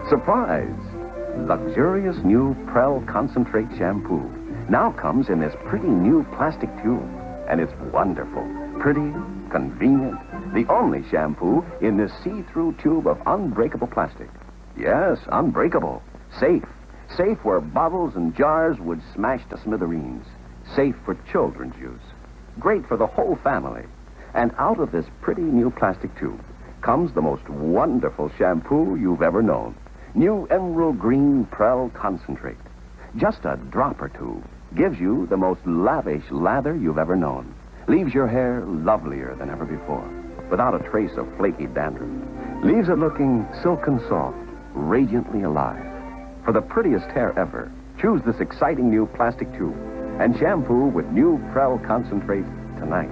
Surprise! Luxurious new Prel Concentrate Shampoo now comes in this pretty new plastic tube. And it's wonderful, pretty, convenient. The only shampoo in this see-through tube of unbreakable plastic. Yes, unbreakable. Safe. Safe where bottles and jars would smash to smithereens. Safe for children's use. Great for the whole family. And out of this pretty new plastic tube comes the most wonderful shampoo you've ever known. New Emerald Green Prel Concentrate. Just a drop or two gives you the most lavish lather you've ever known. Leaves your hair lovelier than ever before, without a trace of flaky dandruff. Leaves it looking silken soft, radiantly alive. For the prettiest hair ever, choose this exciting new plastic tube and shampoo with new Prel Concentrate tonight.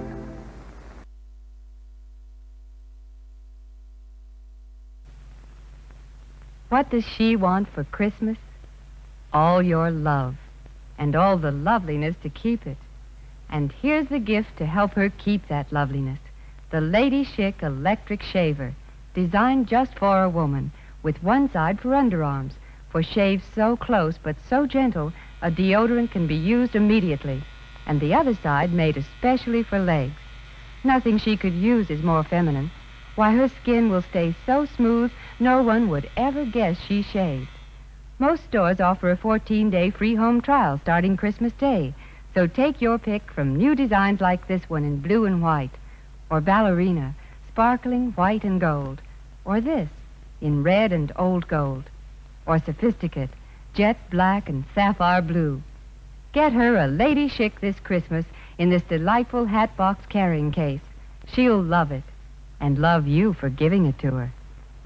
What does she want for Christmas? All your love, and all the loveliness to keep it. And here's the gift to help her keep that loveliness. The Lady Schick Electric Shaver, designed just for a woman, with one side for underarms, for shaves so close but so gentle, a deodorant can be used immediately, and the other side made especially for legs. Nothing she could use is more feminine. Why, her skin will stay so smooth, no one would ever guess she shaved. Most stores offer a 14-day free home trial starting Christmas Day. So take your pick from new designs like this one in blue and white, or ballerina, sparkling white and gold, or this in red and old gold, or sophisticate, jet black and sapphire blue. Get her a Lady Schick this Christmas in this delightful hatbox carrying case. She'll love it. And love you for giving it to her.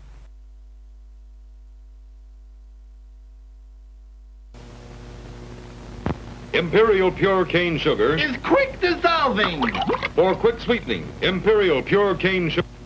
Imperial Pure Cane Sugar is quick dissolving. for quick sweetening. Imperial Pure Cane Sugar.